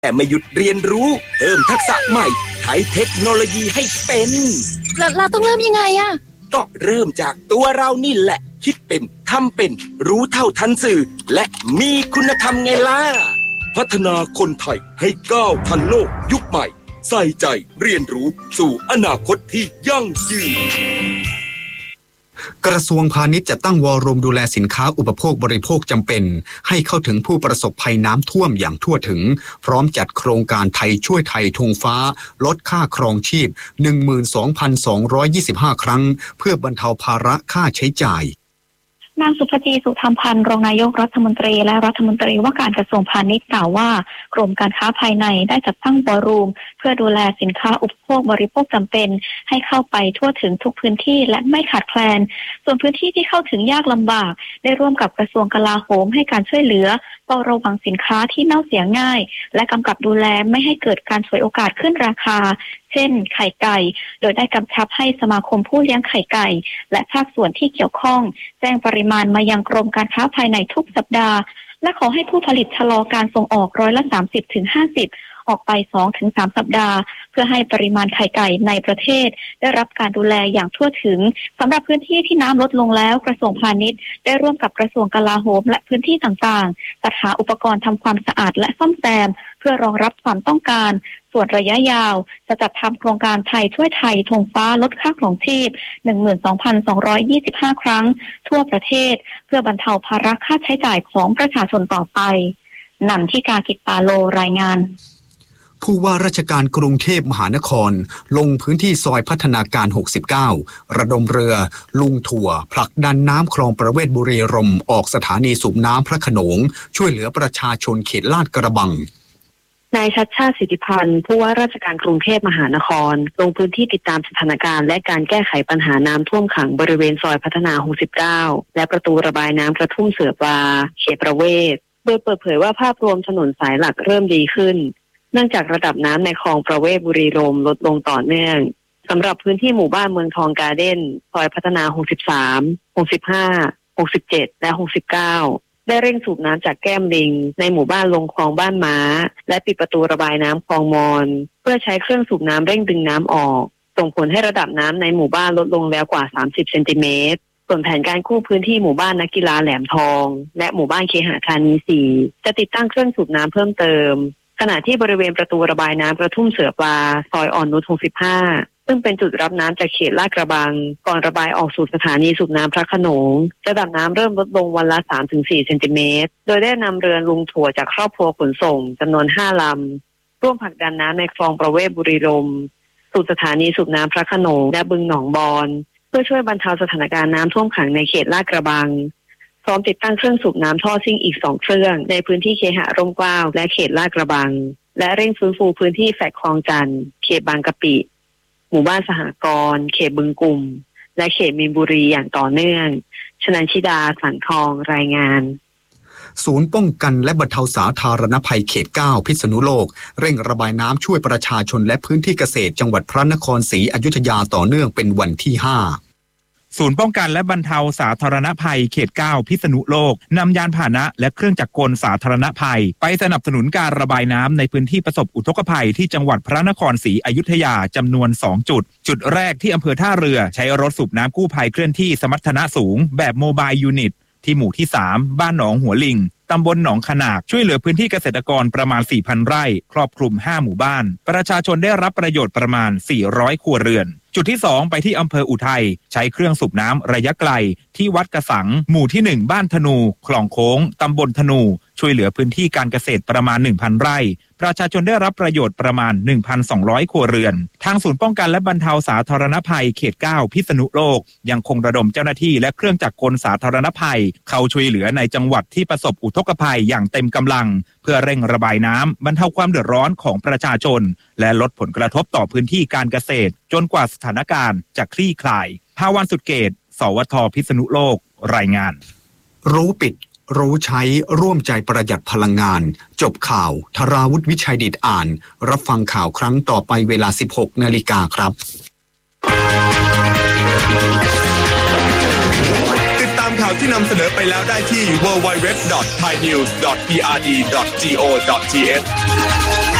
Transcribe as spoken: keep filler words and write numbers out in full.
แต่ไม่หยุดเรียนรู้เพิ่มทักษะใหม่ใช้เทคโนโลยีให้เป็นเราต้องเริ่มยังไงอะก็เริ่มจากตัวเรานี่แหละคิดเป็นทำเป็นรู้เท่าทันสื่อและมีคุณธรรมไงล่ะพัฒนาคนไทยให้ก้าวทันโลกยุคใหม่ใส่ใจเรียนรู้สู่อนาคตที่ยั่งยืนกระทรวงพาณิชย์จะตั้งวอลุ่มดูแลสินค้าอุปโภคบริโภคจำเป็นให้เข้าถึงผู้ประสบภัยน้ำท่วมอย่างทั่วถึงพร้อมจัดโครงการไทยช่วยไทยธงฟ้าลดค่าครองชีพ หนึ่งหมื่นสองพันสองร้อยยี่สิบห้า ครั้งเพื่อบรรเทาภาระค่าใช้จ่ายนางสุภจีสุธรรมพันธ์รองนายกรัฐมนตรีและรัฐมนตรีว่าการกระทรวงพาณิชย์กล่าวว่ากรมการค้าภายในได้จัดตั้งวอลุ่มเพื่อดูแลสินค้าอุปโภคบริโภคจำเป็นให้เข้าไปทั่วถึงทุกพื้นที่และไม่ขาดแคลนส่วนพื้นที่ที่เข้าถึงยากลำบากได้ร่วมกับกระทรวงกลาโหมให้การช่วยเหลือเฝ้าระวังสินค้าที่เน่าเสียง่ายและกำกับดูแลไม่ให้เกิดการฉวยโอกาสขึ้นราคาเช่นไข่ไก่โดยได้กำชับให้สมาคมผู้เลี้ยงไข่ไก่และภาคส่วนที่เกี่ยวข้องแจ้งปริมาณมายังกรมการค้าภายในทุกสัปดาห์และขอให้ผู้ผลิตชะลอการส่งออกร้อยละ สามสิบถึงห้าสิบ ออกไป สองถึงสาม สัปดาห์เพื่อให้ปริมาณไข่ไก่ในประเทศได้รับการดูแลอย่างทั่วถึงสำหรับพื้นที่ที่น้ำลดลงแล้วกระทรวงพาณิชย์ได้ร่วมกับกระทรวงกลาโหมและพื้นที่ต่างๆจัดหาอุปกรณ์ทำความสะอาดและซ่อมแซมเพื่อรองรับความต้องการส่วนระยะยาวจะจัดทำโครงการไทยช่วยไทยธงฟ้าลดค่าครองชีพ หนึ่งหมื่นสองพันสองร้อยยี่สิบห้า ครั้งทั่วประเทศเพื่อบรรเทาภาระค่าใช้จ่ายของประชาชนต่อไปนันทิกากิตตาโลรายงานผู้ว่าราชการกรุงเทพมหานครลงพื้นที่ซอยพัฒนาการหกสิบเก้าระดมเรือลุงถั่วผลักดันน้ำคลองประเวศบุรีรมย์ออกสถานีสูบน้ำพระโขนงช่วยเหลือประชาชนเขตลาดกระบังนายชัชชาติสิทธิพันธ์ผู้ว่าราชการกรุงเทพมหานครลงพื้นที่ติดตามสถานการณ์และการแก้ไขปัญหาน้ำท่วมขังบริเวณซอยพัฒนาหกสิบเก้าและประตูระบายน้ำกระทุ่มเสือปลาเขตประเวศโดยเปิดเผยว่าภาพรวมถนนสายหลักเริ่มดีขึ้นเนื่องจากระดับน้ำในคลองประเวศบุรีรมย์ลดลงต่อเนื่องสำหรับพื้นที่หมู่บ้านเมืองทองการ์เด้นซอยพัฒนาหกสิบสาม หกสิบห้า หกสิบเจ็ดและหกสิบเก้าได้เร่งสูบน้ำจากแก้มลิงในหมู่บ้านลงคลองบ้านม้าและปิดประตูระบายน้ำคลองมอนเพื่อใช้เครื่องสูบน้ำเร่งดึงน้ำออกส่งผลให้ระดับน้ำในหมู่บ้านลดลงแล้วกว่าสามสิบเซนติเมตรส่วนแผนการกู้พื้นที่หมู่บ้านนักกีฬาแหลมทองและหมู่บ้านเคหะธานีสี่จะติดตั้งเครื่องสูบน้ำเพิ่มเติมขณะที่บริเวณประตูระบายน้ำกระทุ่มเสือปลาซอยอ่อนนุชหกสิบห้าซึ่งเป็นจุดรับน้ำจากเขตลาดกระบังก่อนระบายออกสู่สถานีสูบน้ำพระโขนงระดับน้ำเริ่มลดลงวันละ สามถึงสี่ เซนติเมตรโดยได้นำเรือลุงถั่วจากครอบครัวขนส่งจำนวนห้าลำร่วมผลักดันน้ำในคลองประเวศบุรีรมย์สู่สถานีสูบน้ำพระโขนงและบึงหนองบอนเพื่อช่วยบรรเทาสถานการณ์น้ำท่วมขังในเขตลาดกระบังพร้อมติดตั้งเครื่องสูบน้ำท่อซิ่งอีกสองเครื่องในพื้นที่เคหะร่มเกล้าและเขตลาดกระบังและเร่งฟื้นฟูพื้นที่แฝกคลองจันทร์เขตบางกะปิหมู่บ้านสหกรณ์เขตบึงกุ่มและเขตมีนบุรีอย่างต่อเนื่องชนันชิดาสันทองรายงานศูนย์ป้องกันและบรรเทาสาธารณภัยเขตเก้าพิษณุโลกเร่งระบายน้ำช่วยประชาชนและพื้นที่เกษตรจังหวัดพระนครศรีอยุธยาต่อเนื่องเป็นวันที่ห้าศูนย์ป้องกันและบรรเทาสาธารณภัยเขตเก้าพิษณุโลกนำยานพาหนะและเครื่องจักรกลสาธารณภัยไปสนับสนุนการระบายน้ำในพื้นที่ประสบอุทกภัยที่จังหวัดพระนครศรีอยุธยาจำนวนสองจุดจุดแรกที่อำเภอท่าเรือใช้รถสูบน้ำกู้ภัยเคลื่อนที่สมรรถนะสูงแบบโมบายยูนิตที่หมู่ที่สามบ้านหนองหัวลิงตำบลหนองขนากช่วยเหลือพื้นที่เกษตรกรประมาณ สี่พัน ไร่ครอบคลุมห้าหมู่บ้านประชาชนได้รับประโยชน์ประมาณสี่ร้อยครัวเรือนจุดที่สองไปที่อำเภออุทัยใช้เครื่องสูบน้ำระยะไกลที่วัดกระสังหมู่ที่หนึ่งบ้านธนูคลองโค้งตำบลธนูช่วยเหลือพื้นที่การเกษตรประมาณ หนึ่งพัน ไร่ประชาชนได้รับประโยชน์ประมาณ หนึ่งพันสองร้อย ครัวเรือนทางศูนย์ป้องกันและบรรเทาสาธารณภัยเขตเก้าพิษณุโลกยังคงระดมเจ้าหน้าที่และเครื่องจักรกลสาธารณภัยเข้าช่วยเหลือในจังหวัดที่ประสบอุทกภัยอย่างเต็มกำลังเพื่อเร่งระบายน้ำบรรเทาความเดือดร้อนของประชาชนและลดผลกระทบต่อพื้นที่การเกษตรจนกว่าสถานการณ์จะคลี่คลายภาวันสุดเกตสวทพิษณุโลกรายงานรู้ปิดรู้ใช้ร่วมใจประหยัดพลังงานจบข่าวธราวุฒิวิชัยดิษฐ์อ่านรับฟังข่าวครั้งต่อไปเวลา สิบหกนาฬิกาครับติดตามข่าวที่นำเสนอไปแล้วได้ที่ ดับเบิลยู ดับเบิลยู ดับเบิลยู ดอท ไทยนิวส์ ดอท พี อาร์ ดี ดอท โก ดอท ที เอช